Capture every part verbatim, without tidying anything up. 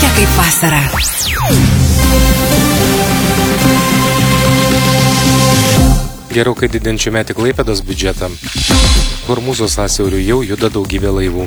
tokia kaip vasara. Gerokai didinčių metį Klaipėdos biudžetą. Hormūzo sąsiauriu jau juda daugybė laivų.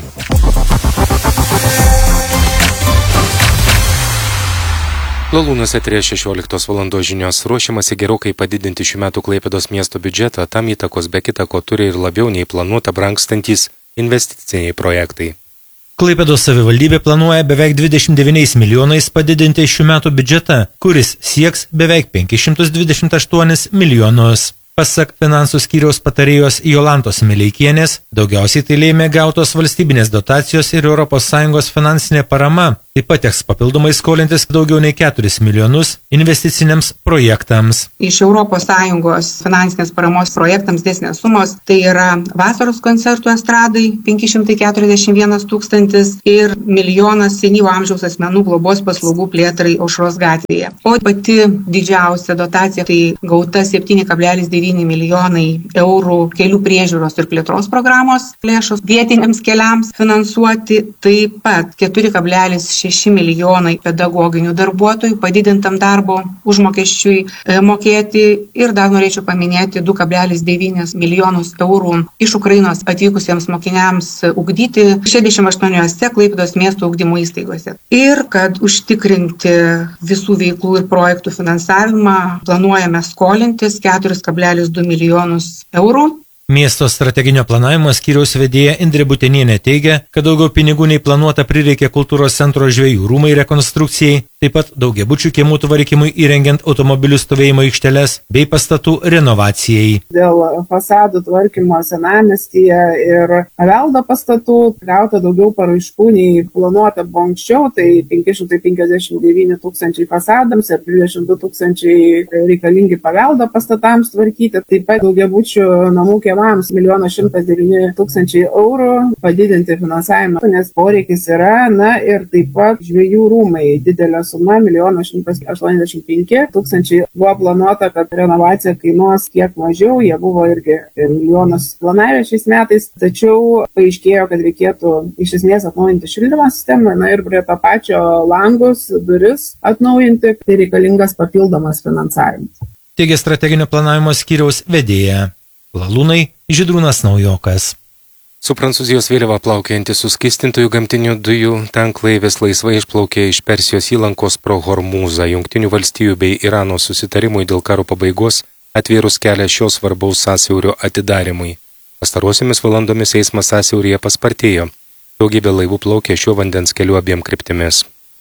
Lalūnas eterėje šešioliktos valandos žinios. Ruošiamasi gerokai padidinti šių metų Klaipėdos miesto biudžetą, tam įtakos be kita ko turi ir labiau nei planuota brangstantys investiciniai projektai. Klaipėdos savivaldybė planuoja beveik dvidešimt devyniais milijonais padidinti šių metų biudžetą, kuris sieks beveik penkis šimtus dvidešimt aštuonis milijonus. Pasak finansų skyriaus patarėjos Jolantos Mileikienės, daugiausiai tai lėmė gautos valstybinės dotacijos ir Europos Sąjungos finansinė parama. Taip pat teks papildomai skolintis daugiau nei keturis milijonus investiciniams projektams. Iš Europos Sąjungos finansinės paramos projektams didesnės sumos tai yra vasaros koncertų estradai penki šimtai keturiasdešimt vienas tūkstantis ir milijonas senyvo amžiaus asmenų globos paslaugų plėtrai Aušros gatvėje. O pati didžiausia dotacija tai gauta septyni kablelis devyni milijonai eurų kelių priežiūros ir plėtros programos lėšos vietiniams keliams finansuoti, taip pat keturi kablelis šeši milijonai pedagoginių darbuotojų padidintam darbo užmokesčiui e, mokėti ir dar norėčiau paminėti du kablelis devyni milijonus eurų iš Ukrainos atvykusiems mokiniams ugdyti šešiasdešimt aštuoniose Klaipėdos miesto ugdymo įstaigose. Ir kad užtikrinti visų veiklų ir projektų finansavimą, planuojame skolintis keturis kablelis du milijonus eurų. Miesto strateginio planavimo skyriaus vedėja Indrė Butenienė teigia, kad daugiau pinigų nei planuota prireikė kultūros centro žvejų rūmai rekonstrukcijai, taip pat daugiabučių kiemų tvarkymui įrengiant automobilių stovėjimo aikšteles bei pastatų renovacijai. Dėl fasadų tvarkymo senamiestyje ir paveldo pastatų gauta daugiau paraiškų nei planuota buvo anksčiau, tai penki šimtai penkiasdešimt devyni tūkstančiai fasadams ir dvidešimt du tūkstančiai reikalingi paveldo pastatams tvarkyti, taip pat daugiabučių namų kiemams milijonas šimtas devyni tūkstančiai eurų padidinti finansavimą, nes poreikis yra, na ir taip pat žvejų rūmai didelė suma milijonas šimtas aštuoniasdešimt penki tūkstančiai. Buvo planuota, kad renovacija kainuos kiek mažiau, jie buvo irgi milijonas planavę šiais metais, tačiau paaiškėjo, kad reikėtų iš esmės atnaujinti šildymo sistemą, na ir prie to pačio langus, duris atnaujinti, tai reikalingas papildomas finansavimas. Teigia strateginio planavimo skyriaus vedėja. Lalūnai Žydrūnas Naujokas. Su Prancūzijos vėliava plaukiantis suskystintųjų gamtinių dujų tanklaivis laisvai išplaukė iš Persijos įlankos pro Hormūzą. Jungtinių valstijų bei Irano susitarimui dėl karo pabaigos atvėrus kelią šio svarbaus sąsiaurio atidarimui. Pastarosiomis valandomis eismas sąsiauryje paspartėjo. Daugybė laivų plaukė šiuo vandens keliu abiem kryptimis.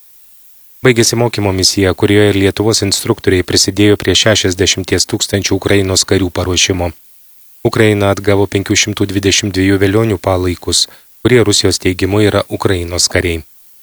Baigėsi mokymo misija, kurioje Lietuvos instruktoriai prisidėjo prie šešiasdešimties tūkstančių Ukrainos karių paruošimo. Ukraina atgavo penkių šimtų dvidešimt dviejų velionių palaikus, kurie Rusijos teigimu yra Ukrainos kariai.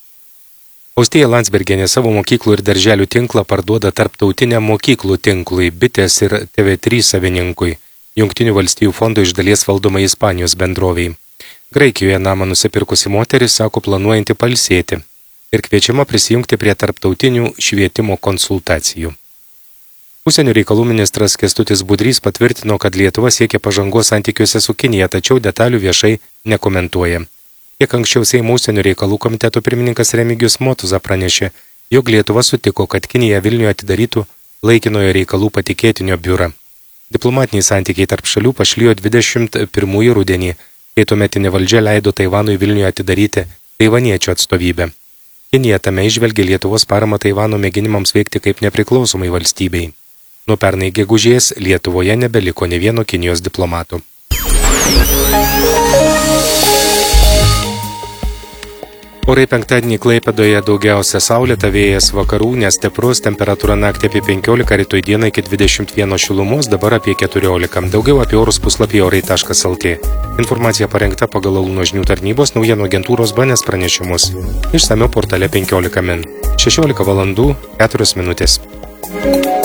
Austėja Landsbergienė savo mokyklų ir darželių tinklą parduoda tarptautiniam mokyklų tinklui Bitės ir T V trys savininkui, Jungtinių valstijų fondo iš dalies valdomai Ispanijos bendroviai. Graikijoje namą nusipirkusi moteris sako planuojanti pailsėti ir kviečiama prisijungti prie tarptautinių švietimo konsultacijų. Užsienio reikalų ministras Kęstutis Budrys patvirtino, kad Lietuva siekia pažangos santykiuose su Kinija, tačiau detalių viešai nekomentuoja. Kiek anksčiau Seimo užsienio reikalų komiteto pirmininkas Remigijus Motuza pranešė, jog Lietuva sutiko, kad Kinija Vilniuje atidarytų laikinojo reikalų patikėtinio biurą. Diplomatiniai santykiai tarp šalių pašlijo dvidešimt pirmųjų rudenį, kai tuometinė valdžia leido Taivanui Vilniuje atidaryti taivaniečių atstovybę. Kinija tame išvelgė Lietuvos paramą Taivano mėginimams veikti kaip nepriklausomai valstybei. Nuo pernai gegužės Lietuvoje nebeliko nė vieno Kinijos diplomato. Orai penktadienį Klaipėdoje daugiausia saulėta, vėjas vakarų, nestiprus, temperatūra naktį apie penkiolika, rytoj dieną iki dvidešimt vieno šilumos, dabar apie keturiolika. Daugiau apie orus puslapyje orai taškas el tė. Informacija parengta pagal Lalūno žinių tarnybos naujienų agentūros B N S pranešimus. Išsamiau portale penkiolika min. šešiolika valandų keturios minutės.